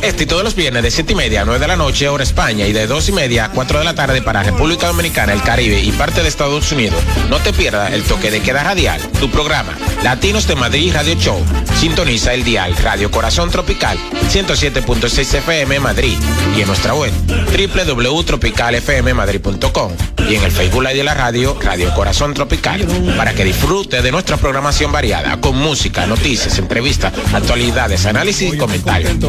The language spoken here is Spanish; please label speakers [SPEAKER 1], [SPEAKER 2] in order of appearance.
[SPEAKER 1] Este y todos los viernes de 7:30 a 9 de la noche, hora España, y de 2:30 a 4 de la tarde para República Dominicana, el Caribe y parte de Estados Unidos. No te pierdas el toque de queda radial, tu programa, Latinos de Madrid Radio Show. Sintoniza el dial Radio Corazón Tropical, 107.6 FM Madrid, y en nuestra web, www.tropicalfmmadrid.com, y en el Facebook Live de la radio, Radio Corazón Tropical, para que disfrute de nuestra programación variada, con música, noticias, entrevistas, actualidades, análisis y comentarios.